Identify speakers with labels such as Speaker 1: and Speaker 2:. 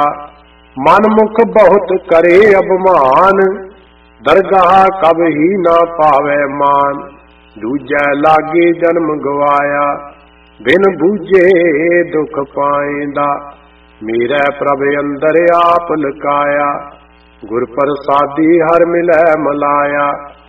Speaker 1: मनमुख बहुत करे अभिमान, दरगाह कब ही ना पावे मान। दूजा लागे जन्म गवाया, बिन बूझे दुख पाएंदा। मेरे प्रभ अंदर आप लुकाया, गुर प्रसादी हर मिलै मलाया।